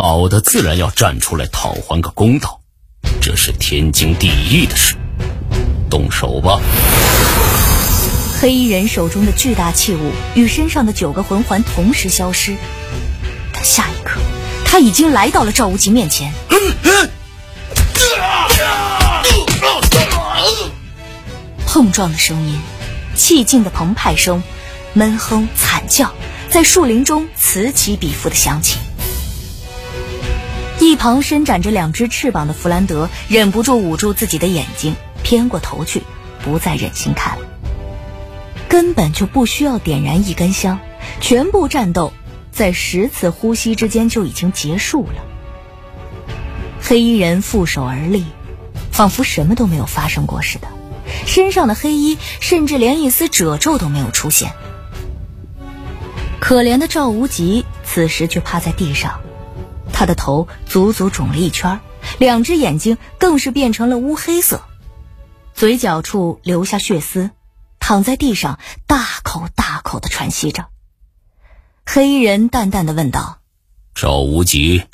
老的自然要站出来讨还个公道，这是天经地义的事。动手吧。 黑衣人手中的巨大器物与身上的9个魂环同时消失，但下一刻他已经来到了赵无极面前。碰撞的声音，气劲的澎湃声，闷哼惨叫在树林中此起彼伏的响起。一旁伸展着2只翅膀的弗兰德忍不住捂住自己的眼睛，偏过头去，不再忍心看。根本就不需要点燃一根香，全部战斗在10次呼吸之间就已经结束了。黑衣人负手而立，仿佛什么都没有发生过似的，身上的黑衣甚至连一丝褶皱都没有出现。可怜的赵无极此时却趴在地上，他的头足足肿了一圈，2只眼睛更是变成了乌黑色，嘴角处留下血丝，躺在地上大口大口地喘息着。黑衣人淡淡地问道： 赵无极，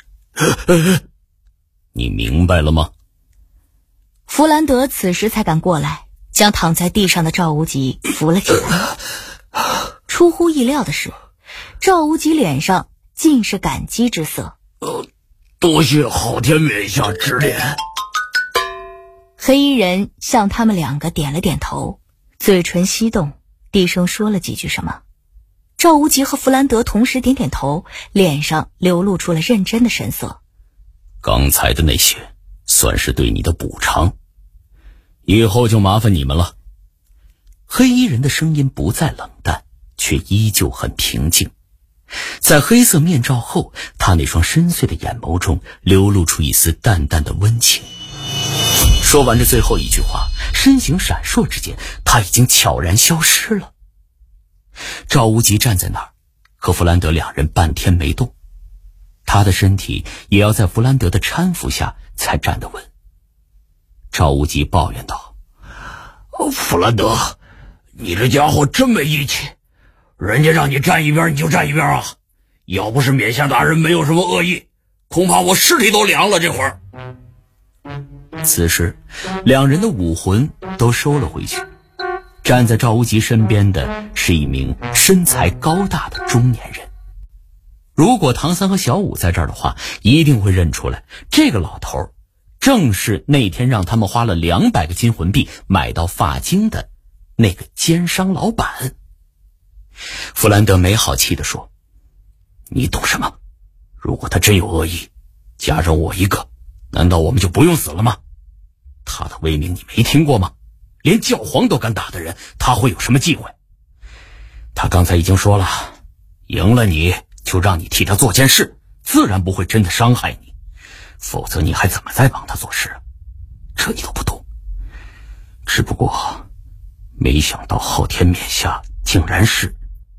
你明白了吗？ 弗兰德此时才敢过来，将躺在地上的赵无极扶了起来。出乎意料的是，赵无极脸上尽是感激之色。 多谢昊天冕下指点。 黑衣人向他们2个点了点头，嘴唇翕动，低声说了几句什么。赵无极和弗兰德同时点点头，脸上流露出了认真的神色。 刚才的那些算是对你的补偿，以后就麻烦你们了。黑衣人的声音不再冷淡，却依旧很平静。在黑色面罩后，他那双深邃的眼眸中流露出一丝淡淡的温情。说完这最后一句话，身形闪烁之间，他已经悄然消失了。赵无极站在那儿，和弗兰德2人半天没动，他的身体也要在弗兰德的搀扶下才站得稳。赵无极抱怨道： 弗兰德，你这家伙真没义气，人家让你站一边你就站一边啊！要不是冕下大人没有什么恶意，恐怕我尸体都凉了这会儿。 此时2人的武魂都收了回去，站在赵无极身边的是一名身材高大的中年人。如果唐三和小五在这儿的话，一定会认出来，这个老头正是那天让他们花了200个金魂币买到发晶的那个奸商老板。弗兰德没好气地说：你懂什么？如果他真有恶意，加上我一个，难道我们就不用死了吗？他的威名你没听过吗？连教皇都敢打的人，他会有什么忌讳？他刚才已经说了，赢了你就让你替他做件事，自然不会真的伤害你，否则你还怎么再帮他做事啊？这你都不懂。只不过没想到昊天冕下竟然是……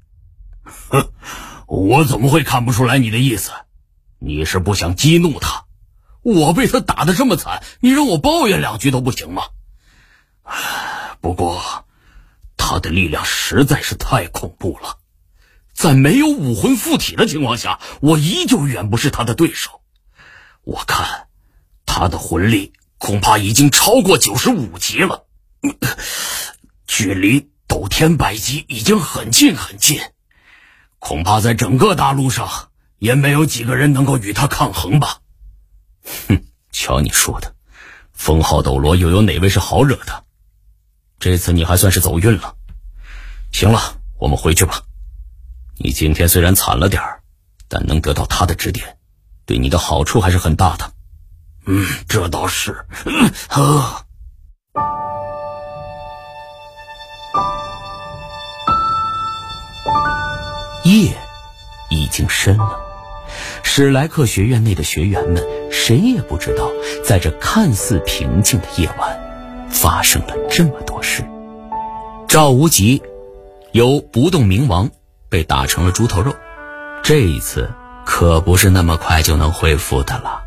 我怎么会看不出来你的意思？你是不想激怒他？我被他打得这么惨，你让我抱怨2句都不行吗？不过他的力量实在是太恐怖了，在没有武魂附体的情况下，我依旧远不是他的对手。我看他的魂力恐怕已经超过95级了，距离斗天100级已经很近很近，恐怕在整个大陆上也没有几个人能够与他抗衡吧。 瞧你说的，封号斗罗又有哪位是好惹的？这次你还算是走运了。行了，我们回去吧。你今天虽然惨了点儿，但能得到他的指点，对你的好处还是很大的。 这倒是。 夜已经深了，史莱克学院内的学员们谁也不知道，在这看似平静的夜晚发生了这么多事。赵无极由不动明王被打成了猪头肉，这一次可不是那么快就能恢复的了。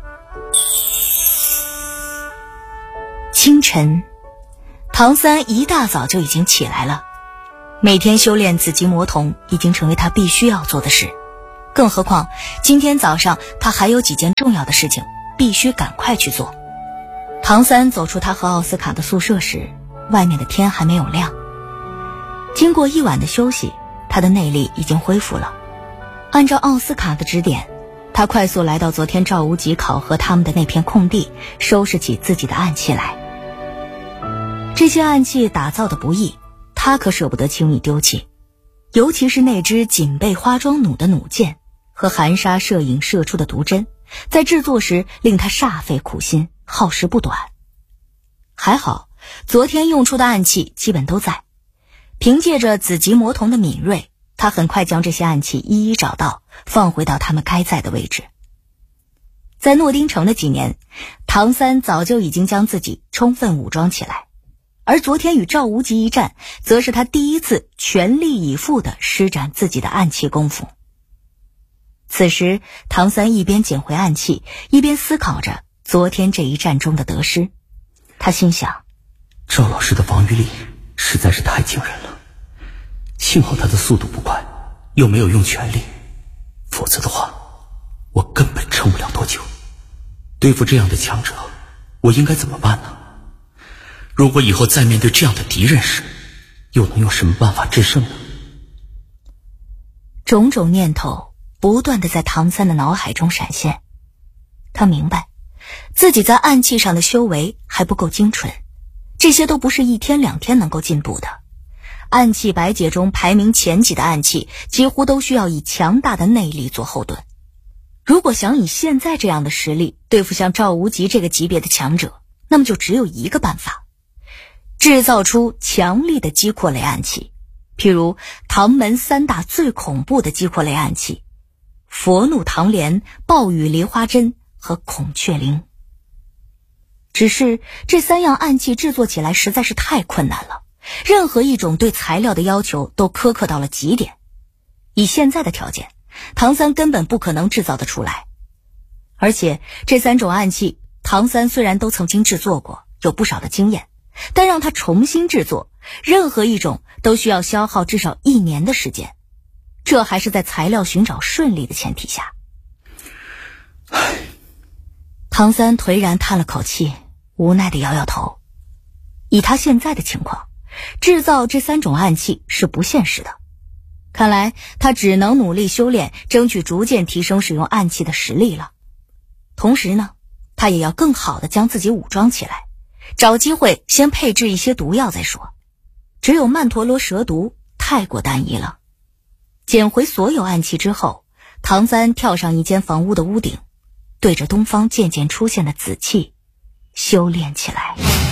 清晨，唐三一大早就已经起来了，每天修炼紫极魔瞳已经成为他必须要做的事。 更何况今天早上他还有几件重要的事情必须赶快去做。唐三走出他和奥斯卡的宿舍时，外面的天还没有亮。经过一晚的休息，他的内力已经恢复了。按照奥斯卡的指点，他快速来到昨天赵无极考核他们的那片空地，收拾起自己的暗器来。这些暗器打造的不易，他可舍不得轻易丢弃，尤其是那只锦背花桩弩的弩箭和含沙射影射出的毒针，在制作时令他煞费苦心，耗时不短。还好昨天用出的暗器基本都在，凭借着紫极魔瞳的敏锐，他很快将这些暗器一一找到，放回到他们该在的位置。在诺丁城的几年，唐三早就已经将自己充分武装起来，而昨天与赵无极一战，则是他第一次全力以赴地施展自己的暗器功夫。此时唐三一边捡回暗器，一边思考着昨天这一战中的得失。他心想， 赵老师的防御力实在是太惊人了，幸好他的速度不快，又没有用全力，否则的话我根本撑不了多久。对付这样的强者，我应该怎么办呢？如果以后再面对这样的敌人时，又能用什么办法制胜呢？ 种种念头不断地在唐三的脑海中闪现。他明白自己在暗器上的修为还不够精纯，这些都不是一天两天能够进步的。暗器百解中排名前几的暗器几乎都需要以强大的内力做后盾。如果想以现在这样的实力对付像赵无极这个级别的强者，那么就只有一个办法，制造出强力的击扩类暗器，譬如唐门三大最恐怖的击扩类暗器佛怒唐莲、暴雨梨花针和孔雀翎。只是这三样暗器制作起来实在是太困难了，任何一种对材料的要求都苛刻到了极点。以现在的条件，唐三根本不可能制造得出来。而且这三种暗器唐三虽然都曾经制作过，有不少的经验，但让他重新制作任何一种都需要消耗至少1年的时间，这还是在材料寻找顺利的前提下。唐三颓然叹了口气，无奈地摇摇头。以他现在的情况，制造这3种暗器是不现实的。看来他只能努力修炼，争取逐渐提升使用暗器的实力了。同时呢，他也要更好地将自己武装起来，找机会先配置一些毒药再说。只有曼陀罗蛇毒太过单一了。捡回所有暗器之后，唐三跳上一间房屋的屋顶，对着东方渐渐出现的紫气修炼起来。